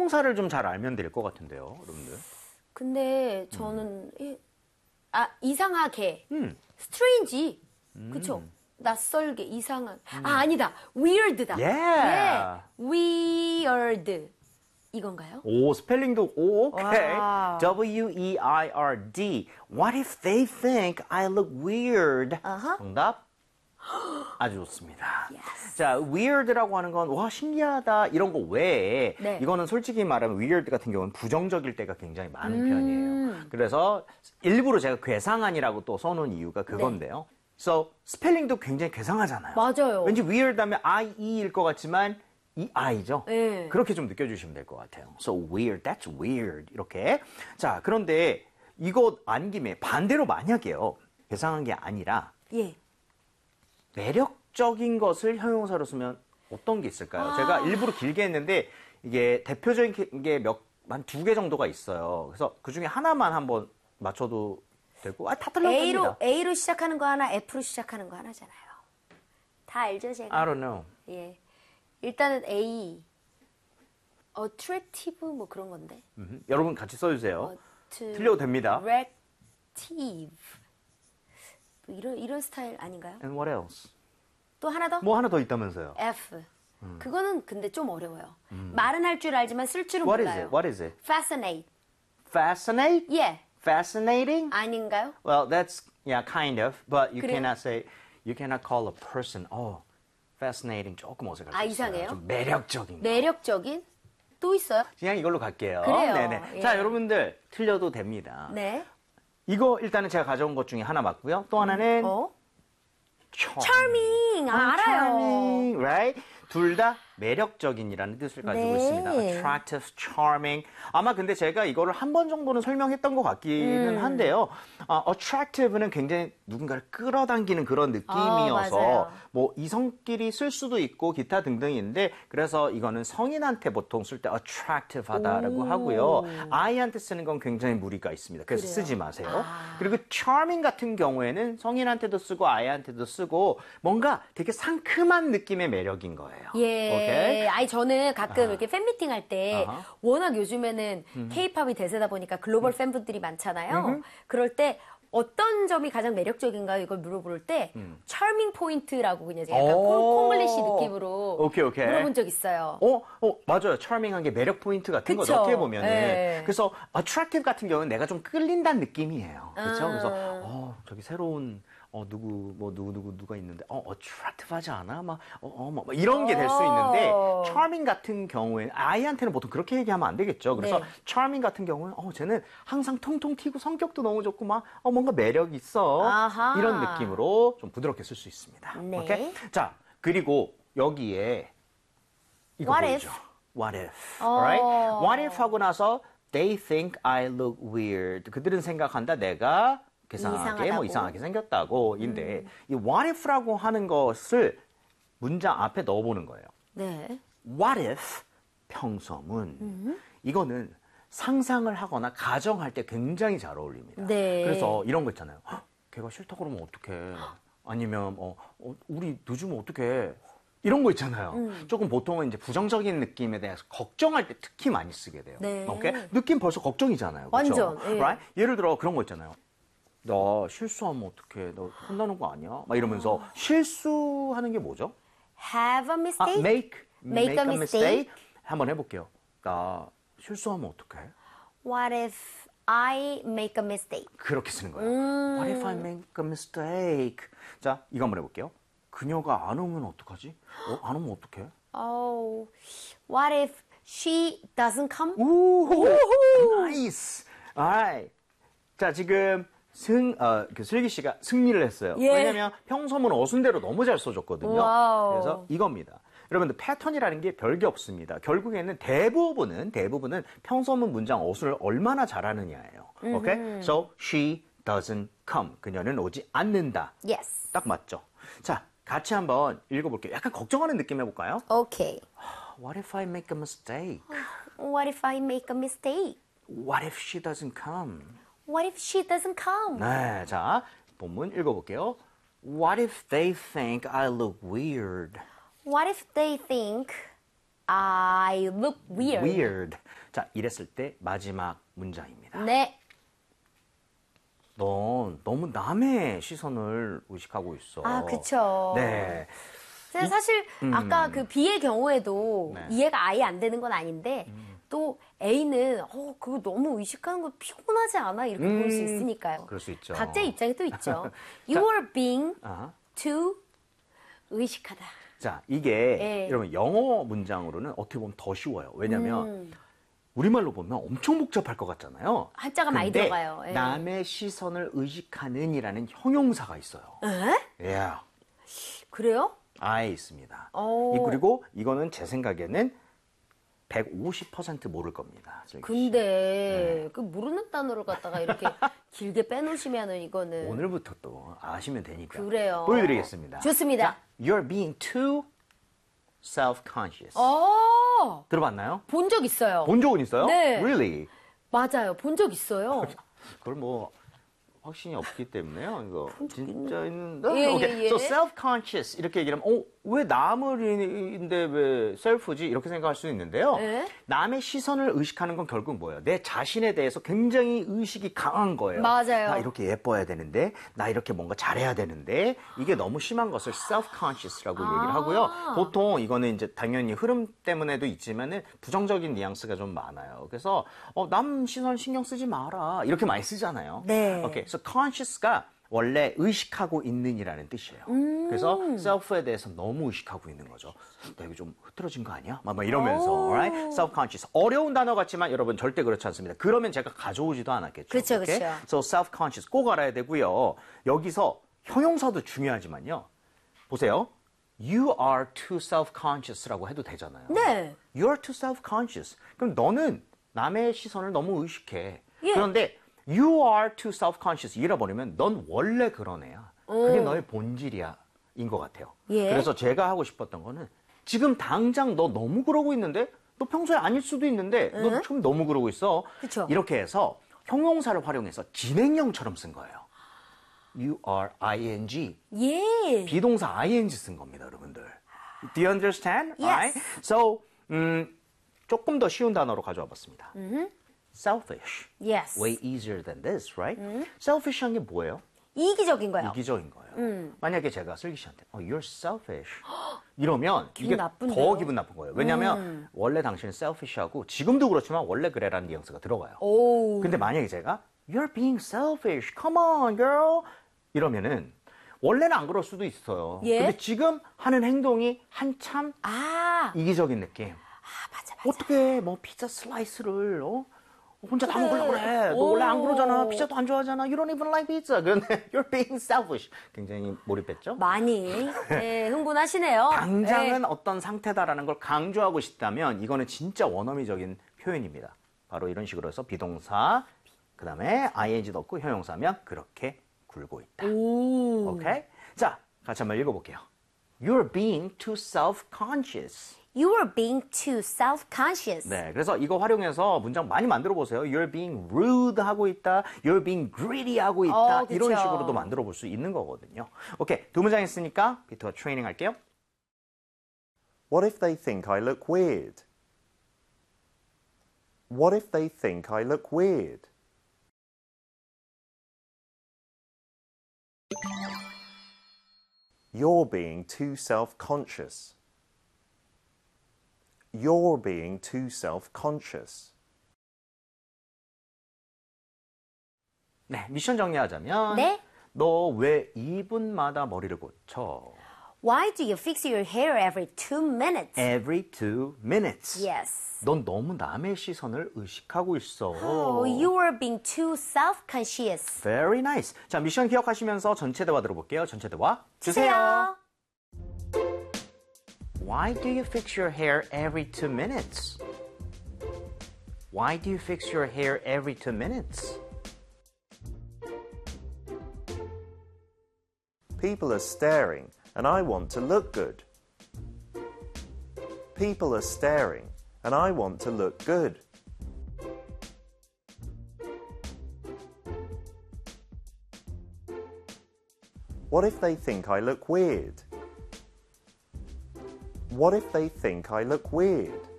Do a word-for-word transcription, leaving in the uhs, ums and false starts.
형용사를 좀 잘 알면 될 것 같은데요, 여러분들. 근데 저는 음. 아 이상하게, 음. strange, 음. 그쵸? 낯설게, 이상한. 음. 아 아니다, weird다. Yeah. 네, weird 이건가요? 오, 스펠링도 오, 오케이. 와. W E I R D. What if they think I look weird? Uh-huh. 정답. 아주 좋습니다. Yes. 자, weird라고 하는 건 와 신기하다 이런 거 외에 네. 이거는 솔직히 말하면 weird 같은 경우는 부정적일 때가 굉장히 많은 음. 편이에요. 그래서 일부러 제가 괴상한이라고 또 써놓은 이유가 그건데요. 네. So 스펠링도 굉장히 괴상하잖아요. 맞아요. 왠지 weird 하면 I-E일 것 같지만 이 I죠? 네. 그렇게 좀 느껴주시면 될 것 같아요. So weird, that's weird 이렇게. 자, 그런데 이거 안 김에 반대로 만약에요. 괴상한 게 아니라 예. 매력적인 것을 형용사로 쓰면 어떤 게 있을까요? 아. 제가 일부러 길게 했는데 이게 대표적인 게 몇, 한 두 개 정도가 있어요. 그래서 그 중에 하나만 한번 맞춰도 되고, 아, 다 틀려도 A로, 됩니다. A로 시작하는 거 하나, F로 시작하는 거 하나잖아요. 다 알죠, 제가? I don't know. 예. 일단은 A. attractive 뭐 그런 건데. 음흠. 여러분 같이 써주세요. 어, 틀려도 됩니다. attractive. 뭐 이런, 이런 스타일 아닌가요? And what else? 또 하나 더? 뭐 하나 더 있다면서요. F. 음. 그거는 근데 좀 어려워요. 음. 말은 할 줄 알지만 쓸 줄은 What 몰라요. is it? What is it? fascinate. Fascinate? 예. Fascinating? 아닌가요? Well, that's, yeah, kind of. But you 그래요? cannot say, you cannot call a person, oh, fascinating. 조금 어색할 수 아, 있어요. 이상해요? 좀 매력적인 거. 매력적인? 또 있어요? 그냥 이걸로 갈게요. 그래요. 네네. 예. 자, 여러분들 틀려도 됩니다. 네. 이거 일단은 제가 가져온 것 중에 하나 맞고요. 또 하나는 어? charming. charming. 아, 알아요. charming, right? 둘 다 매력적인이라는 뜻을 가지고 네. 있습니다. attractive, charming. 아마 근데 제가 이거를 한 번 정도는 설명했던 것 같기는 음. 한데요. 어, attractive는 굉장히 누군가를 끌어당기는 그런 느낌이어서 맞아요. 뭐 이성끼리 쓸 수도 있고 기타 등등인데 그래서 이거는 성인한테 보통 쓸 때 attractive 하다라고 오. 하고요. 아이한테 쓰는 건 굉장히 무리가 있습니다. 그래서 그래요? 쓰지 마세요. 아. 그리고 charming 같은 경우에는 성인한테도 쓰고 아이한테도 쓰고 뭔가 되게 상큼한 느낌의 매력인 거예요. 예. 오케이? 아니, 저는 가끔 이렇게 팬미팅 할 때, 아하. 워낙 요즘에는 케이팝이 대세다 보니까 글로벌 팬분들이 많잖아요. 음흠. 그럴 때, 어떤 점이 가장 매력적인가요? 이걸 물어볼 때, charming 포인트라고 그냥 약간 오. 콩글리시 느낌으로 오케이, 오케이. 물어본 적 있어요. 어, 어, 맞아요. charming한 게 매력 포인트 같은 그쵸? 거죠. 어떻게 보면은. 예. 그래서 attractive 같은 경우는 내가 좀 끌린다는 느낌이에요. 그렇죠? 아. 그래서 어, 저기 새로운 어 누구 뭐 누구 누구 누가 있는데 어 attractive하지 않아? 막 어, 어, 막 이런 게 될 수 있는데 어. charming 같은 경우에는 아이한테는 보통 그렇게 얘기하면 안 되겠죠. 그래서 네. charming 같은 경우는 어 쟤는 항상 통통 튀고 성격도 너무 좋고 막 어 뭔가 매력 있어. 아하. 이런 느낌으로 좀 부드럽게 쓸 수 있습니다. 네. 오케이? 자, 그리고 여기에 이거 What 보이죠? if? What if? 어. Alright? What if 하고 나서 they think I look weird. 그들은 생각한다 내가 괴상하게 이상하다고. 뭐 이상하게 생겼다고. 인데 음. 이 what if라고 하는 것을 문장 앞에 넣어보는 거예요. 네. What if 평서문. 음. 이거는 상상을 하거나 가정할 때 굉장히 잘 어울립니다. 네. 그래서 이런 거 있잖아요. 헉, 걔가 싫다 그러면 어떡해. 아니면 어, 어, 우리 늦으면 어떡해. 이런 거 있잖아요. 음. 조금 보통은 이제 부정적인 느낌에 대해서 걱정할 때 특히 많이 쓰게 돼요. 네. 오케이? 느낌 벌써 걱정이잖아요. 그렇죠? 완전, 예. Right? 예를 들어 그런 거 있잖아요. 너 실수하면 어떡해. 너 혼나는 거 아니야? 막 이러면서 아. 실수하는 게 뭐죠? have a 아, mistake? make, Make a mistake? 한번 해볼게요. 나 실수하면 어떡해? What if I make a mistake? 그렇게 쓰는 거예요. 음. What if I make a mistake? 자, 이거 한번 해볼게요. 그녀가 안 오면 어떡하지? 어, 안 오면 어떡해? Oh, what if she doesn't come? 오, 나이스. alright. 자, 지금 승, 어, 그 슬기 씨가 승리를 했어요. 예. 왜냐면 평소문 어순대로 너무 잘 써줬거든요. 와우. 그래서 이겁니다. 여러분들 패턴이라는 게 별게 없습니다. 결국에는 대부분은 대부분은 평소문 문장 어순을 얼마나 잘하느냐예요. 오케이? Okay? So she doesn't come. 그녀는 오지 않는다. Yes. 딱 맞죠? 자, 같이 한번 읽어볼게요. 약간 걱정하는 느낌 해볼까요? Okay. What if I make a mistake? What if I make a mistake? What if she doesn't come? What if she doesn't come? 네, 자, 본문 읽어볼게요. What if they think I look weird? What if they think I look weird. weird. 자, 이랬을 때 마지막 문장입니다. 네. 넌 너무 남의 시선을 의식하고 있어. 아, 그쵸. 네. 근데 사실 아까 그 B의 경우에도 네. 이해가 아예 안 되는 건 아닌데 또 A는 어 그거 너무 의식하는 거 피곤하지 않아? 이렇게 볼 수 있으니까요. 그럴 수 있죠. 각자의 입장이 또 있죠. You are being 아. too 의식하다. 자, 이게 예. 여러분 영어 문장으로는 어떻게 보면 더 쉬워요. 왜냐면 음. 우리말로 보면 엄청 복잡할 것 같잖아요. 한자가 많이 근데 들어가요. 예. 남의 시선을 의식하는이라는 형용사가 있어요. 에? Yeah. 그래요? 아예 있습니다. 오. 이- 그리고 이거는 제 생각에는 백오십 퍼센트 모를 겁니다. 슬기 씨. 근데 그 모르는 단어를 갖다가 이렇게 길게 빼놓으시면은 이거는 오늘부터 또 아시면 되니까 그래요. 보여드리겠습니다. 좋습니다. 자, You're being too self-conscious. 어, 들어봤나요? 본 적 있어요. 본 적은 있어요? 네. Really? 맞아요. 본 적 있어요. 그걸 뭐 확신이 없기 때문에요. 이거 진짜 있는데. 예, 오케이. 예, 예. So self-conscious 이렇게 얘기하면 어, 왜 남을인데 왜 self지 이렇게 생각할 수 있는데요. 예. 남의 시선을 의식하는 건 결국 뭐예요? 내 자신에 대해서 굉장히 의식이 강한 거예요. 맞아요. 나 이렇게 예뻐야 되는데, 나 이렇게 뭔가 잘해야 되는데 이게 너무 심한 것을 self-conscious라고 아. 얘기를 하고요. 보통 이거는 이제 당연히 흐름 때문에도 있지만은 부정적인 뉘앙스가 좀 많아요. 그래서 어, 남 시선 신경 쓰지 마라 이렇게 많이 쓰잖아요. 네. 오케이. 그래서 conscious가 원래 의식하고 있는이라는 뜻이에요. 음. 그래서 self에 대해서 너무 의식하고 있는 거죠. 나 이거 좀 흐트러진 거 아니야? 막, 막 이러면서 오. right? self-conscious. 어려운 단어 같지만 여러분 절대 그렇지 않습니다. 그러면 제가 가져오지도 않았겠죠. 그렇죠, 오케이? 그렇죠. So self-conscious 꼭 알아야 되고요. 여기서 형용사도 중요하지만요. 보세요. You are too self-conscious라고 해도 되잖아요. 네. You are too self-conscious. 그럼 너는 남의 시선을 너무 의식해. 예. 그런데 you are too self-conscious 잃어버리면 넌 원래 그런 애야. 그게 너의 본질이야. 인 것 같아요. 예. 그래서 제가 하고 싶었던 거는 지금 당장 너 너무 그러고 있는데 너 평소에 아닐 수도 있는데 너 지금 너무 그러고 있어. 그쵸. 이렇게 해서 형용사를 활용해서 진행형처럼 쓴 거예요. You are ing. 예. 비동사 ing 쓴 겁니다, 여러분들. Do you understand? Yes. Right? So, 음, 조금 더 쉬운 단어로 가져와 봤습니다. Selfish. Yes. Way easier than this, right? Selfish한 게 뭐예요? 이기적인 거예요. 이기적인 거예요. 만약에 제가 슬기 씨한테 oh, you're selfish 이러면 기분 이게 나쁜데요? 더 기분 나쁜 거예요. 왜냐하면 원래 당신은 selfish하고 지금도 그렇지만 원래 그래라는 뉘앙스가 들어가요. 오. 근데 만약에 제가 you're being selfish, come on girl 이러면은 원래는 안 그럴 수도 있어요. 예? 근데 지금 하는 행동이 한참 아. 이기적인 느낌. 아, 맞아, 맞아. 어떻게 뭐 피자 슬라이스를 어? 혼자 다 먹으려고 그래. 너 원래 안 그러잖아. 피자도 안 좋아하잖아. You don't even like pizza. 그런데 you're being selfish. 굉장히 몰입했죠? 많이 예, 흥분하시네요. 당장은 예. 어떤 상태다라는 걸 강조하고 싶다면 이거는 진짜 원어미적인 표현입니다. 바로 이런 식으로 해서 비동사, 그 다음에 ing 넣고 형용사면 그렇게 굴고 있다. 오. 오케이? 자, 같이 한번 읽어볼게요. You're being too self-conscious. You are being too self-conscious. 네, 그래서 이거 활용해서 문장 많이 만들어 보세요. You're being rude 하고 있다. You're being greedy 하고 있다. 어, 그쵸. 이런 식으로도 만들어 볼 수 있는 거거든요. 오케이, 두 문장 있으니까 비트와 트레이닝 할게요. What if they think I look weird? What if they think I look weird? You're being too self-conscious. You're being too self-conscious. 네, 미션 정리하자면 네. 너 왜 이 분마다 머리를 고쳐? Why do you fix your hair every two minutes? Every two minutes. Yes. 넌 너무 남의 시선을 의식하고 있어. Oh, you are being too self-conscious. Very nice. 자, 미션 기억하시면서 전체 대화 들어볼게요. 전체 대화 주세요. 주세요. Why do you fix your hair every two minutes? Why do you fix your hair every two minutes? People are staring, and I want to look good. People are staring, and I want to look good. What if they think I look weird? What if they think I look weird?